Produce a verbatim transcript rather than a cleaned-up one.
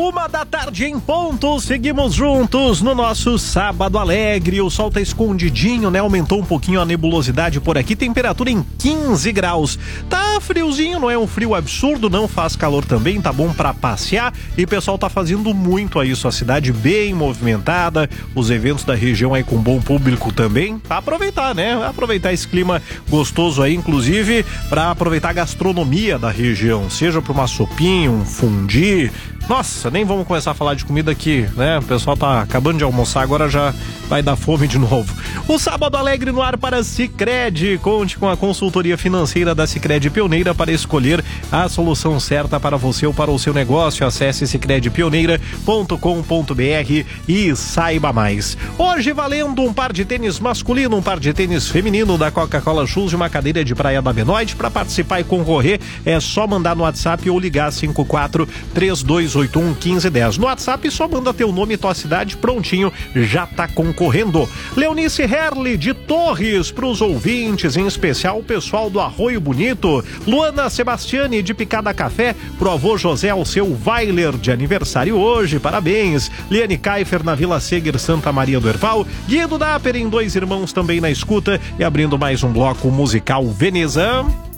Uma da tarde em ponto, seguimos juntos no nosso Sábado Alegre. O sol tá escondidinho, né? Aumentou um pouquinho a nebulosidade por aqui, temperatura em quinze graus. Tá friozinho, não é um frio absurdo, não faz calor também, tá bom pra passear. E o pessoal tá fazendo muito a isso, a cidade bem movimentada, os eventos da região aí com bom público também. Pra aproveitar, né? Aproveitar esse clima gostoso aí, inclusive pra aproveitar a gastronomia da região, seja pra uma sopinha, um fundi. Nossa, nem vamos começar a falar de comida aqui, né? O pessoal tá acabando de almoçar, agora já vai dar fome de novo. O Sábado Alegre no ar para Sicredi. Conte com a consultoria financeira da Sicredi Pioneira para escolher a solução certa para você ou para o seu negócio. Acesse sicredi pioneira ponto com ponto br e saiba mais. Hoje valendo um par de tênis masculino, um par de tênis feminino da Coca-Cola Shoes e uma cadeira de praia da Benoit. Para participar e concorrer é só mandar no WhatsApp ou ligar cinco quatro três dois oito um um cinco um zero. No WhatsApp só manda teu nome e tua cidade, prontinho, já tá concorrendo. Leonice Herli de Torres, pros ouvintes, em especial o pessoal do Arroio Bonito. Luana Sebastiani de Picada Café, pro avô José, o seu Weiler de aniversário hoje, parabéns. Liane Kaifer na Vila Seger, Santa Maria do Herval. Guido Dapper em Dois Irmãos também na escuta. E abrindo mais um bloco musical, Veneza.